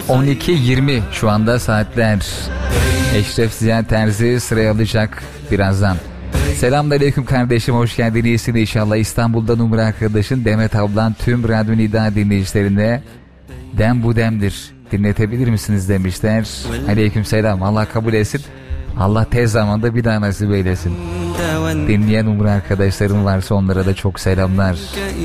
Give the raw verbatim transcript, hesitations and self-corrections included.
on iki yirmi şu anda saatler. Eşref Ziya Terzi sıraya alacak birazdan. Selamünaleyküm kardeşim, hoş geldin, iyisin inşallah. İstanbul'da numara arkadaşın Demet ablan tüm Radyo Nida dinleyicilerine dem bu demdir dinletebilir misiniz demişler. Aleyküm selam, Allah kabul etsin. Allah tez zamanda bir daha nasip eylesin. Dinleyen umre arkadaşlarım varsa onlara da çok selamlar.